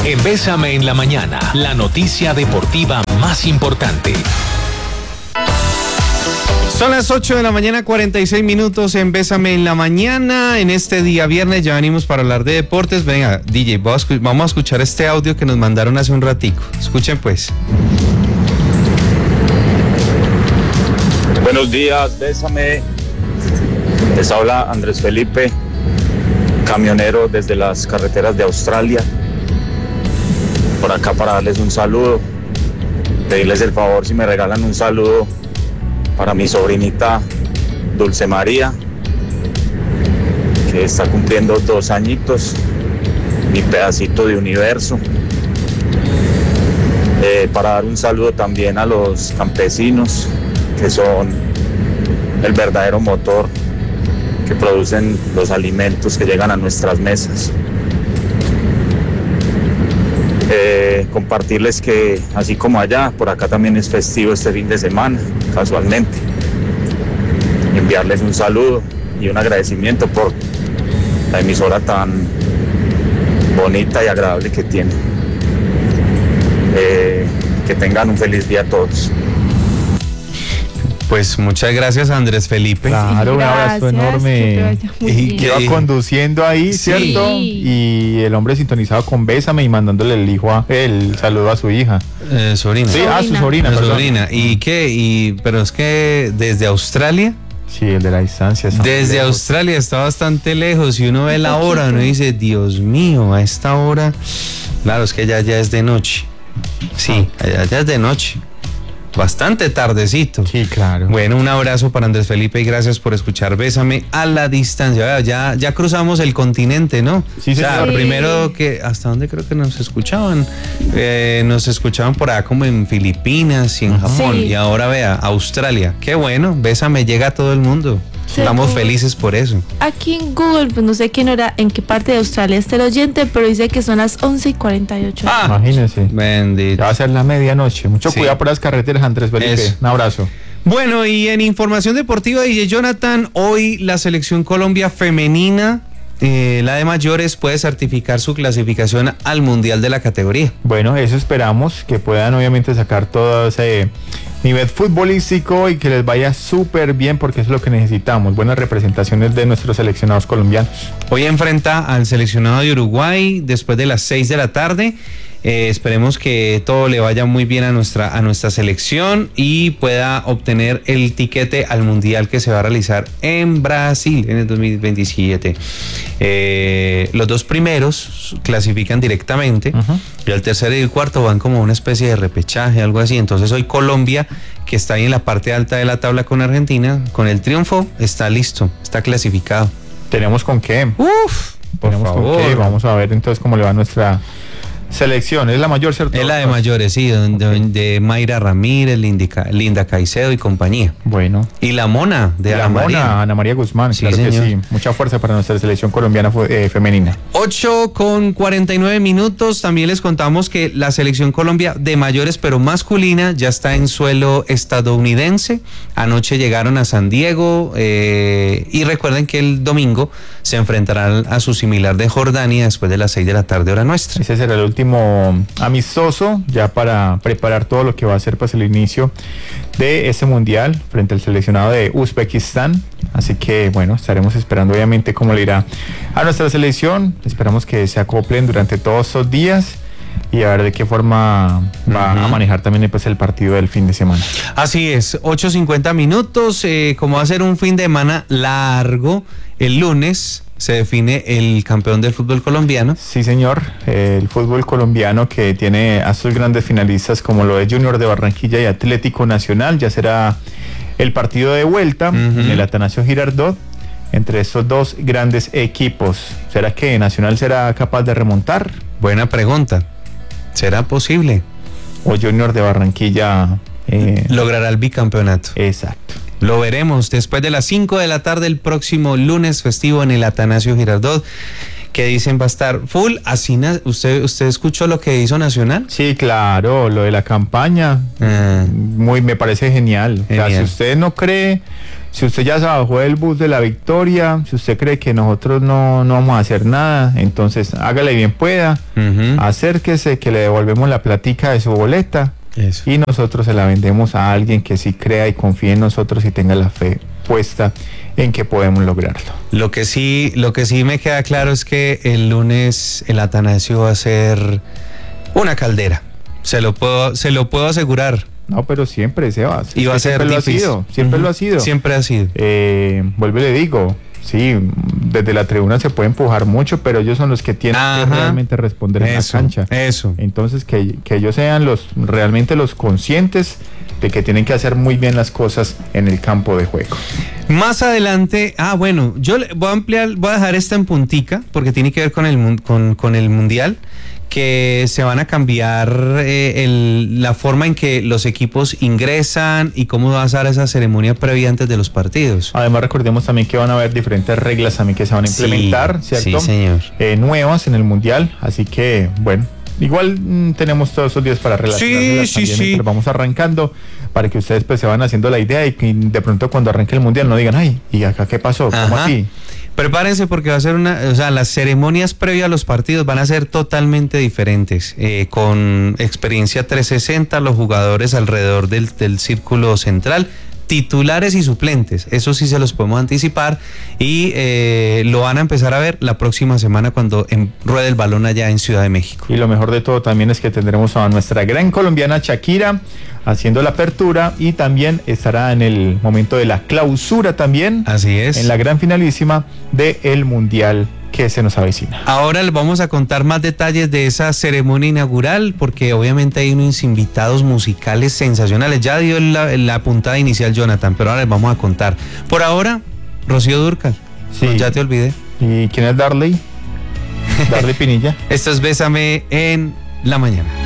En Bésame en la Mañana, la noticia deportiva más importante. Son las 8 de la mañana, 46 minutos en Bésame en la Mañana. En este día viernes ya venimos para hablar de deportes. Venga, DJ, vamos a escuchar este audio que nos mandaron hace un ratico. Escuchen pues. Buenos días, Bésame. Les habla Andrés Felipe, camionero desde las carreteras de Australia. Por acá para darles un saludo, pedirles el favor si me regalan un saludo para mi sobrinita Dulce María, que está cumpliendo 2 añitos, mi pedacito de universo. Para dar un saludo también a los campesinos, que son el verdadero motor que producen los alimentos que llegan a nuestras mesas. Compartirles que así como allá, por acá también es festivo este fin de semana, casualmente. Enviarles un saludo y un agradecimiento por la emisora tan bonita y agradable que tienen. Que tengan un feliz día a todos. Pues muchas gracias, Andrés Felipe. Claro, un abrazo enorme. Y que va conduciendo ahí, sí, ¿cierto? Y el hombre sintonizado con Bésame y mandándole el saludo a su hija. Sobrina. Sí, a su sobrina. Sobrina. ¿Y qué? Pero es que desde Australia. Sí, el de la distancia. Desde Australia está bastante lejos. Y uno ve la hora, uno dice, Dios mío, a esta hora. Claro, es que ya es de noche. Sí, ya es de noche. Bastante tardecito. Sí, claro. Bueno, un abrazo para Andrés Felipe y gracias por escuchar Bésame a la distancia. Ya cruzamos el continente, ¿no? Sí, o sea, sí. Primero que, ¿hasta dónde creo que nos escuchaban? Nos escuchaban por allá como en Filipinas y en Japón. Sí. Y ahora vea, Australia. Qué bueno, Bésame llega a todo el mundo. Sí. Estamos felices por eso. Aquí en Google, pues no sé en qué parte de Australia está el oyente, pero dice que son las 11:48. Imagínese. Bendito. Ya va a ser la medianoche. Mucho Sí. cuidado por las carreteras, Andrés Felipe. Eso. Un abrazo. Bueno, y en información deportiva, DJ Jonathan, hoy la selección Colombia femenina, la de mayores, puede certificar su clasificación al Mundial de la categoría. Bueno, eso esperamos, que puedan obviamente sacar todo ese nivel futbolístico y que les vaya súper bien, porque eso es lo que necesitamos, buenas representaciones de nuestros seleccionados colombianos. Hoy enfrenta al seleccionado de Uruguay después de las 6 de la tarde. Esperemos que todo le vaya muy bien a nuestra selección y pueda obtener el tiquete al Mundial que se va a realizar en Brasil en el 2027. Los 2 primeros clasifican directamente. Y el tercero y el cuarto van como una especie de repechaje, algo así. Entonces hoy Colombia, que está ahí en la parte alta de la tabla con Argentina, con el triunfo está listo, está clasificado. ¿Tenemos con qué? Tenemos con qué. Vamos a ver entonces cómo le va a nuestra selección. Es la mayor, ¿cierto? Es la de mayores, sí, de Mayra Ramírez, Linda Caicedo y compañía. Bueno. Y la mona de Ana María Guzmán, sí, claro, señor. que sí. Mucha fuerza para nuestra selección colombiana femenina. 8:49. También les contamos que la selección Colombia de mayores, pero masculina, ya está en suelo estadounidense. Anoche llegaron a San Diego y recuerden que el domingo se enfrentarán a su similar de Jordania después de las 6 de la tarde, hora nuestra. Ese será el último amistoso ya para preparar todo lo que va a ser pues el inicio de este mundial frente al seleccionado de Uzbekistán. Así que bueno, estaremos esperando obviamente cómo le irá a nuestra selección. Esperamos que se acoplen durante todos estos días y a ver de qué forma va a manejar también pues el partido del fin de semana. Así es, 8:50. Como va a ser un fin de semana largo, el lunes se define el campeón del fútbol colombiano. Sí, señor, el fútbol colombiano, que tiene a sus grandes finalistas como lo es Junior de Barranquilla y Atlético Nacional. Ya será el partido de vuelta en el Atanasio Girardot entre estos dos grandes equipos. ¿Será que Nacional será capaz de remontar? Buena pregunta. ¿Será posible? ¿O Junior de Barranquilla logrará el bicampeonato? Exacto. Lo veremos después de las 5 de la tarde el próximo lunes festivo en el Atanasio Girardot. que dicen va a estar full. Así ¿usted escuchó lo que hizo Nacional? Sí, claro, lo de la campaña, me parece genial. O sea, si usted no cree, si usted ya se bajó del bus de la victoria, si usted cree que nosotros no vamos a hacer nada, entonces hágale bien pueda, acérquese, que le devolvemos la platica de su boleta. Eso. Y nosotros se la vendemos a alguien que sí crea y confíe en nosotros y tenga la fe puesta en que podemos lograrlo. Lo que sí me queda claro es que el lunes el Atanasio va a ser una caldera. Se lo puedo asegurar. No, pero siempre, Sebas. Y va a ser difícil. Siempre lo ha sido. Siempre ha sido. Vuelvo y le digo, sí, desde la tribuna se puede empujar mucho, pero ellos son los que tienen que realmente responder en la cancha. Eso. Entonces, que ellos sean realmente los conscientes de que tienen que hacer muy bien las cosas en el campo de juego. Más adelante, bueno, yo voy a dejar esta en puntica, porque tiene que ver con el Mundial, que se van a cambiar la forma en que los equipos ingresan y cómo va a ser esa ceremonia previa antes de los partidos. Además, recordemos también que van a haber diferentes reglas también que se van a implementar, ¿cierto? Sí, señor. Nuevas en el Mundial, así que, bueno, igual tenemos todos esos días para relacionarlas también, pero vamos arrancando para que ustedes pues se van haciendo la idea y que de pronto cuando arranque el Mundial no digan, ay, ¿y acá qué pasó? ¿Cómo así? Prepárense porque va a ser las ceremonias previas a los partidos van a ser totalmente diferentes, con experiencia 360, los jugadores alrededor del círculo central, titulares y suplentes, eso sí se los podemos anticipar y lo van a empezar a ver la próxima semana cuando ruede el balón allá en Ciudad de México. Y lo mejor de todo también es que tendremos a nuestra gran colombiana Shakira haciendo la apertura y también estará en el momento de la clausura también. Así es. En la gran finalísima del Mundial que se nos avecina. Ahora les vamos a contar más detalles de esa ceremonia inaugural porque obviamente hay unos invitados musicales sensacionales. Ya dio la puntada inicial Jonathan, pero ahora les vamos a contar. Por ahora, Rocío Dúrcal. Sí. Ya te olvidé. ¿Y quién es Darley? Darley Pinilla. Esto es Bésame en la Mañana.